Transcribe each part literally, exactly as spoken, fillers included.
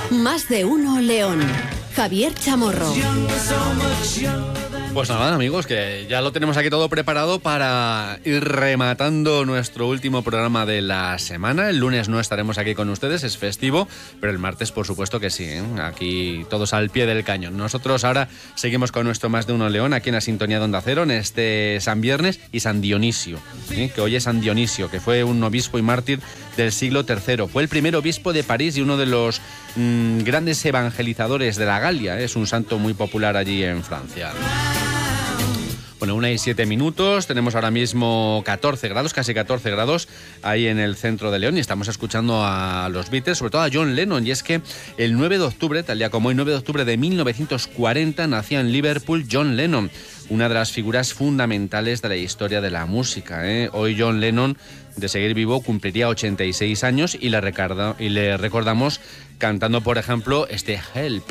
Más de uno León. Javier Chamorro. Pues nada, amigos, que ya lo tenemos aquí todo preparado para ir rematando nuestro último programa de la semana. El lunes no estaremos aquí con ustedes, es festivo, pero el martes por supuesto que sí, ¿eh? Aquí todos al pie del cañón. Nosotros ahora seguimos con nuestro Más de uno León, aquí en la sintonía de Onda Cero, en este San Viernes y San Dionisio, ¿eh? Que hoy es San Dionisio, que fue un obispo y mártir del siglo tercero. Fue el primer obispo de París y uno de los mmm, grandes evangelizadores de la Galia. ¿eh? Es un santo muy popular allí en Francia. Bueno, una y siete minutos, tenemos ahora mismo catorce grados, casi catorce grados ahí en el centro de León y estamos escuchando a los Beatles, sobre todo a John Lennon, y es que el nueve de octubre, tal día como hoy, nueve de octubre de mil novecientos cuarenta, nacía en Liverpool John Lennon, una de las figuras fundamentales de la historia de la música. ¿eh? Hoy John Lennon, de seguir vivo, cumpliría ochenta y seis años y le, recarda, y le recordamos cantando, por ejemplo, este Help.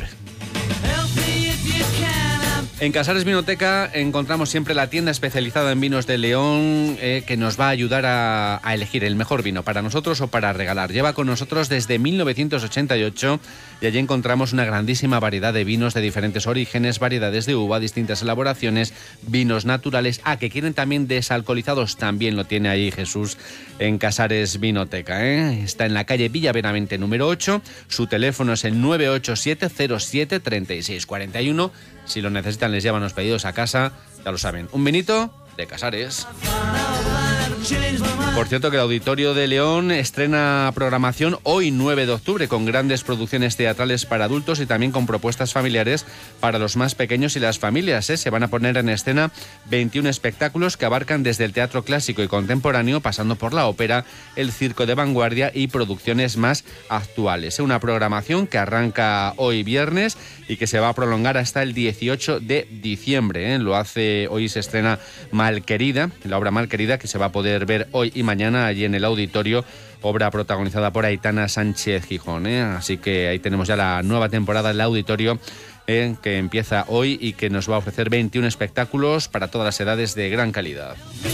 En Casares Vinoteca encontramos siempre la tienda especializada en vinos de León eh, que nos va a ayudar a, a elegir el mejor vino para nosotros o para regalar. Lleva con nosotros desde mil novecientos ochenta y ocho y allí encontramos una grandísima variedad de vinos de diferentes orígenes, variedades de uva, distintas elaboraciones, vinos naturales. Ah, que quieren también desalcoholizados, también lo tiene ahí Jesús en Casares Vinoteca. ¿eh? Está en la calle Villabenavente número ocho. Su teléfono es el nueve ocho siete cero siete tres seis cuatro uno. Si lo necesitan, les llevan los pedidos a casa, ya lo saben. Un vinito de Casares. Por cierto, que el Auditorio de León estrena programación hoy nueve de octubre con grandes producciones teatrales para adultos y también con propuestas familiares para los más pequeños y las familias. ¿eh? Se van a poner en escena veintiún espectáculos que abarcan desde el teatro clásico y contemporáneo, pasando por la ópera, el circo de vanguardia y producciones más actuales. ¿eh? Una programación que arranca hoy viernes y que se va a prolongar hasta el dieciocho de diciembre. ¿eh? Lo hace, hoy se estrena Malquerida, la obra Malquerida, que se va a poder ver hoy y mañana allí en el auditorio, obra protagonizada por Aitana Sánchez Gijón. ¿eh? Así que ahí tenemos ya la nueva temporada del auditorio eh, que empieza hoy y que nos va a ofrecer veintiún espectáculos para todas las edades de gran calidad.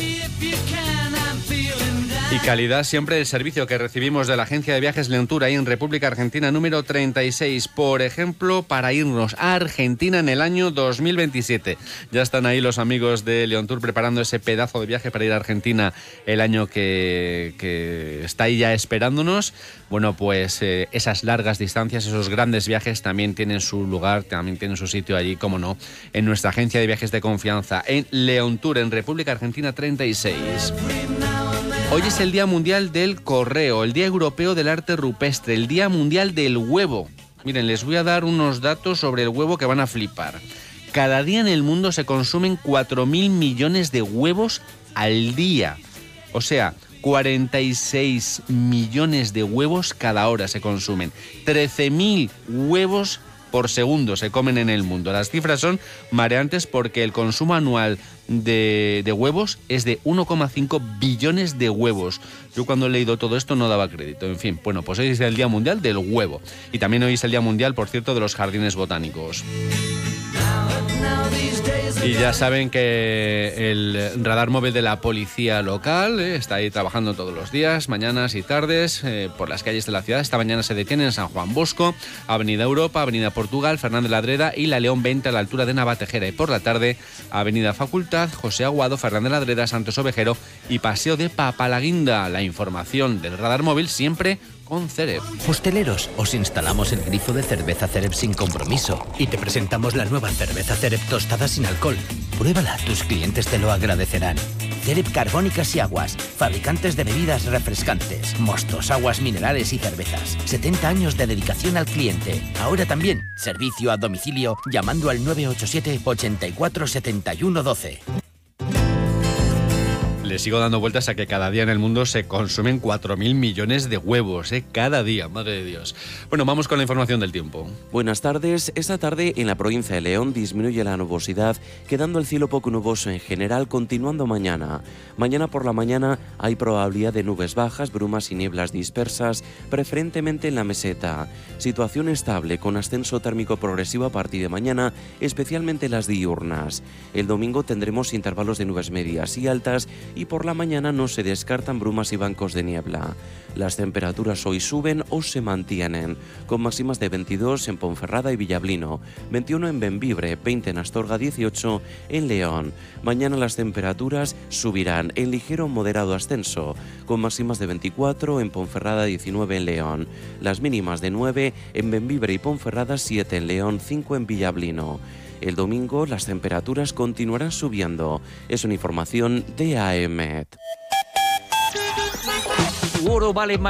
Y calidad siempre el servicio que recibimos de la agencia de viajes Leontour ahí en República Argentina número treinta y seis, por ejemplo, para irnos a Argentina en el año dos mil veintisiete. Ya están ahí los amigos de Leontour preparando ese pedazo de viaje para ir a Argentina el año que, que está ahí ya esperándonos. Bueno, pues eh, esas largas distancias, esos grandes viajes también tienen su lugar, también tienen su sitio allí, como no, en nuestra agencia de viajes de confianza, en Leontour, en República Argentina treinta y seis. Hoy es el Día Mundial del Correo, el Día Europeo del Arte Rupestre, el Día Mundial del Huevo. Miren, les voy a dar unos datos sobre el huevo que van a flipar. Cada día en el mundo se consumen cuatro mil millones de huevos al día. O sea, cuarenta y seis millones de huevos cada hora se consumen. trece mil huevos por segundo se comen en el mundo. Las cifras son mareantes porque el consumo anual de, de huevos es de uno coma cinco billones de huevos. Yo cuando he leído todo esto no daba crédito. En fin, bueno, pues hoy es el Día Mundial del Huevo. Y también hoy es el Día Mundial, por cierto, de los jardines botánicos. Y ya saben que el radar móvil de la policía local eh, está ahí trabajando todos los días, mañanas y tardes, eh, por las calles de la ciudad. Esta mañana se detiene en San Juan Bosco, Avenida Europa, Avenida Portugal, Fernández Ladreda y la León veinte a la altura de Navatejera. Y por la tarde, Avenida Facultad, José Aguado, Fernández Ladreda, Santos Ovejero y Paseo de Papalaguinda. La información del radar móvil siempre con Cerep. Hosteleros, os instalamos el grifo de cerveza Cerep sin compromiso y te presentamos la nueva cerveza Cerep tostada sin alcohol. Pruébala, tus clientes te lo agradecerán. Cerep Carbónicas y Aguas, fabricantes de bebidas refrescantes, mostos, aguas minerales y cervezas. setenta años de dedicación al cliente. Ahora también, servicio a domicilio llamando al nueve ocho siete, ochenta y cuatro, setenta y uno, doce. Le sigo dando vueltas a que cada día en el mundo se consumen cuatro mil millones de huevos, ¿eh? Cada día, madre de Dios. Bueno, vamos con la información del tiempo. Buenas tardes. Esta tarde en la provincia de León disminuye la nubosidad, quedando el cielo poco nuboso en general, continuando mañana. Mañana por la mañana hay probabilidad de nubes bajas, brumas y nieblas dispersas, preferentemente en la meseta. Situación estable, con ascenso térmico progresivo a partir de mañana, especialmente las diurnas. El domingo tendremos intervalos de nubes medias y altas y y por la mañana no se descartan brumas y bancos de niebla. Las temperaturas hoy suben o se mantienen, con máximas de veintidós en Ponferrada y Villablino, veintiuno en Bembibre, veinte en Astorga, dieciocho en León. Mañana las temperaturas subirán en ligero o moderado ascenso, con máximas de veinticuatro en Ponferrada, diecinueve en León. Las mínimas de nueve en Bembibre y Ponferrada, siete en León, cinco en Villablino. El domingo las temperaturas continuarán subiendo. Es una información de A E M E T. Tu oro vale más